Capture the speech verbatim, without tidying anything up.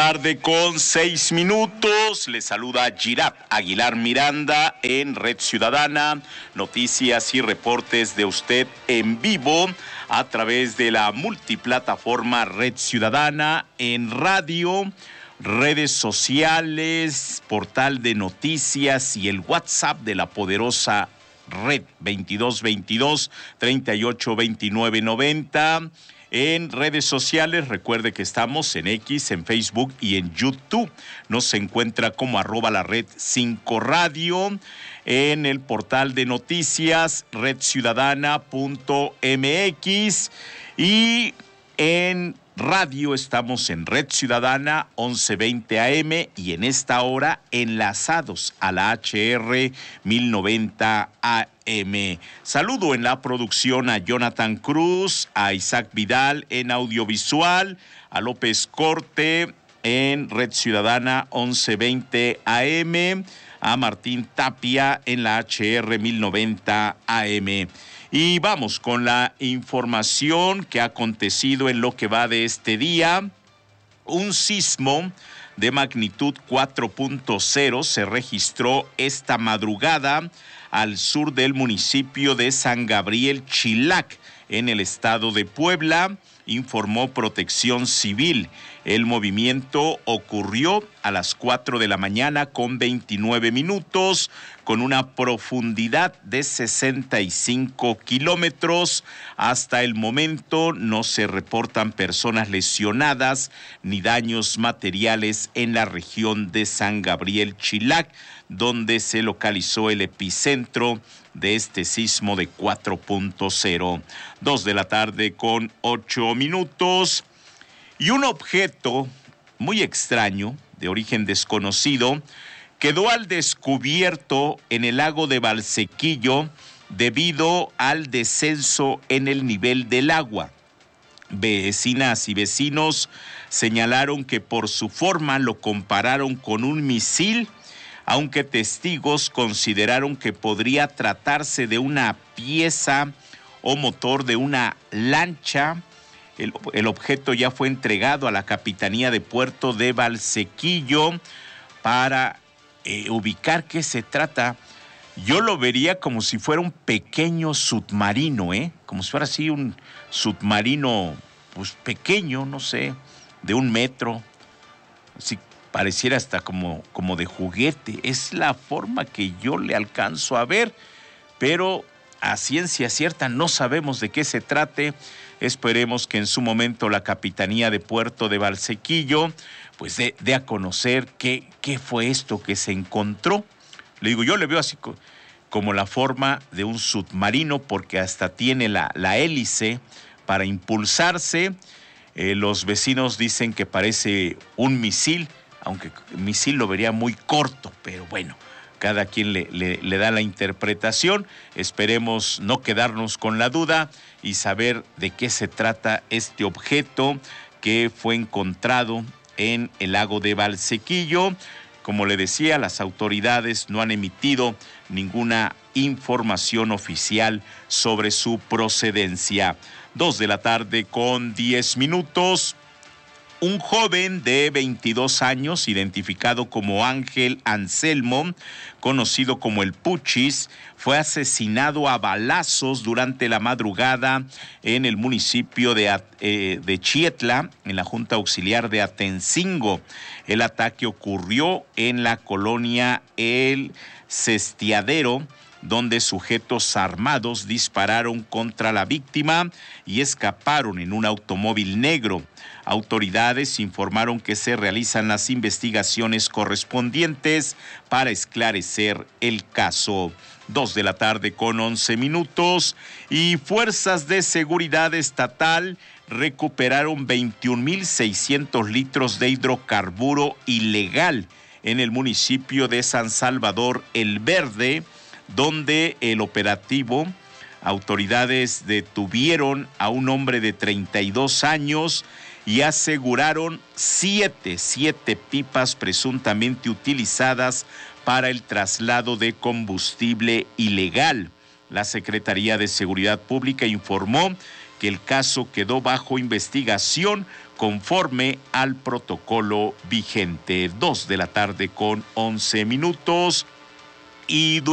tarde con seis minutos. Le saluda Girard Aguilar Miranda en Red Ciudadana. Noticias y reportes de usted en vivo a través de la multiplataforma Red Ciudadana en radio, redes sociales, portal de noticias y el WhatsApp de la poderosa red veintidós veintidós, treinta y ocho veintinueve noventa. En redes sociales, recuerde que estamos en X, en Facebook y en YouTube. Nos encuentra como arroba la red cinco radio. En el portal de noticias, red ciudadana punto m x. Y en radio estamos en Red Ciudadana once veinte A M y en esta hora enlazados a la H R mil noventa A M. Saludo en la producción a Jonathan Cruz, a Isaac Vidal en audiovisual, a López Corte en Red Ciudadana once veinte A M, a Martín Tapia en la H R mil noventa A M. Y vamos con la información que ha acontecido en lo que va de este día. Un sismo de magnitud cuatro punto cero se registró esta madrugada al sur del municipio de San Gabriel Chilac, en el estado de Puebla, informó Protección Civil. El movimiento ocurrió a las cuatro de la mañana con veintinueve minutos, con una profundidad de sesenta y cinco kilómetros. Hasta el momento no se reportan personas lesionadas ni daños materiales en la región de San Gabriel Chilac, donde se localizó el epicentro de este sismo de cuatro punto cero. Dos de la tarde con ocho minutos. Y un objeto muy extraño, de origen desconocido, quedó al descubierto en el lago de Valsequillo debido al descenso en el nivel del agua. Vecinas y vecinos señalaron que por su forma lo compararon con un misil, aunque testigos consideraron que podría tratarse de una pieza o motor de una lancha. El, el objeto ya fue entregado a la Capitanía de Puerto de Valsequillo para eh, ubicar qué se trata. Yo lo vería como si fuera un pequeño submarino, ¿eh? Como si fuera así un submarino, pues pequeño, no sé, de un metro. Así pareciera hasta como, como de juguete. Es la forma que yo le alcanzo a ver, pero a ciencia cierta no sabemos de qué se trate. Esperemos que en su momento la Capitanía de Puerto de Valsequillo pues dé, dé a conocer qué, qué fue esto que se encontró. Le digo, yo le veo así co- como la forma de un submarino, porque hasta tiene la, la hélice para impulsarse. Eh, los vecinos dicen que parece un misil, aunque el misil lo vería muy corto, pero bueno, cada quien le, le, le da la interpretación. Esperemos no quedarnos con la duda y saber de qué se trata este objeto que fue encontrado en el lago de Valsequillo. Como le decía, las autoridades no han emitido ninguna información oficial sobre su procedencia. Dos de la tarde con diez minutos. Un joven de veintidós años, identificado como Ángel Anselmo, conocido como el Puchis, fue asesinado a balazos durante la madrugada en el municipio de, eh, de Chietla, en la Junta Auxiliar de Atencingo. El ataque ocurrió en la colonia El Cestiadero, donde sujetos armados dispararon contra la víctima y escaparon en un automóvil negro. Autoridades informaron que se realizan las investigaciones correspondientes para esclarecer el caso. Dos de la tarde con once minutos y fuerzas de seguridad estatal recuperaron veintiún mil seiscientos litros de hidrocarburo ilegal en el municipio de San Salvador El Verde, donde el operativo, autoridades detuvieron a un hombre de treinta y dos años y aseguraron siete, siete pipas presuntamente utilizadas para el traslado de combustible ilegal. La Secretaría de Seguridad Pública informó que el caso quedó bajo investigación conforme al protocolo vigente. Dos de la tarde con once minutos. Y